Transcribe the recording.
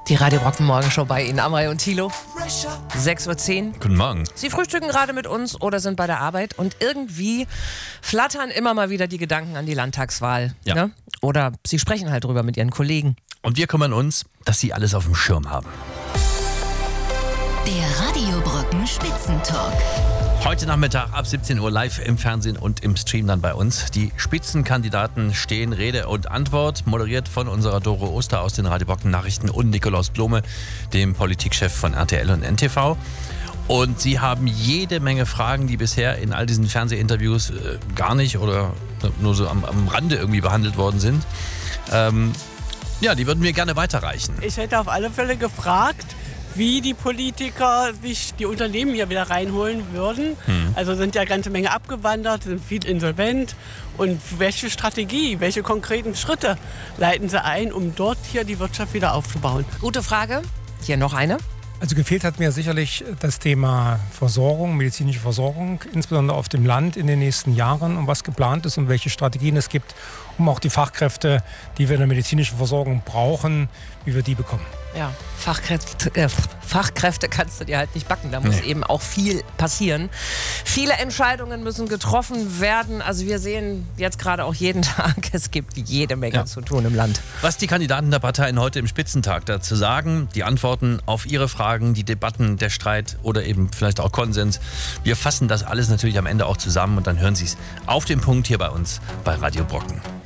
Die Radio Brocken Morgenshow bei Ihnen, Amrei und Thilo. 6:10 Uhr. Guten Morgen. Sie frühstücken gerade mit uns oder sind bei der Arbeit und irgendwie flattern immer mal wieder die Gedanken an die Landtagswahl. Ja. Ne? Oder Sie sprechen halt drüber mit Ihren Kollegen. Und wir kümmern uns, dass Sie alles auf dem Schirm haben. Der Radio Brocken Spitzentalk. Heute Nachmittag ab 17 Uhr live im Fernsehen und im Stream dann bei uns. Die Spitzenkandidaten stehen Rede und Antwort, moderiert von unserer Doro Oster aus den Radio Brocken Nachrichten und Nikolaus Blome, dem Politikchef von RTL und NTV. Und sie haben jede Menge Fragen, die bisher in all diesen Fernsehinterviews gar nicht oder nur so am Rande irgendwie behandelt worden sind. Ja, die würden wir gerne weiterreichen. Ich hätte auf alle Fälle gefragt, wie die Politiker sich die Unternehmen hier wieder reinholen würden. Also sind ja eine ganze Menge abgewandert, sind viel insolvent. Und welche Strategie, welche konkreten Schritte leiten sie ein, um dort hier die Wirtschaft wieder aufzubauen? Gute Frage. Hier noch eine. Also gefehlt hat mir sicherlich das Thema Versorgung, medizinische Versorgung, insbesondere auf dem Land in den nächsten Jahren und was geplant ist und welche Strategien es gibt, um auch die Fachkräfte, die wir in der medizinischen Versorgung brauchen, wie wir die bekommen. Ja, Fachkräfte kannst du dir halt nicht backen. Da muss eben auch viel passieren. Viele Entscheidungen müssen getroffen werden. Also wir sehen jetzt gerade auch jeden Tag, es gibt jede Menge zu tun im Land. Was die Kandidaten der Parteien heute im Spitzentag dazu sagen, die Antworten auf ihre Fragen, die Debatten, der Streit oder eben vielleicht auch Konsens. Wir fassen das alles natürlich am Ende auch zusammen und dann hören Sie es auf den Punkt hier bei uns bei Radio Brocken.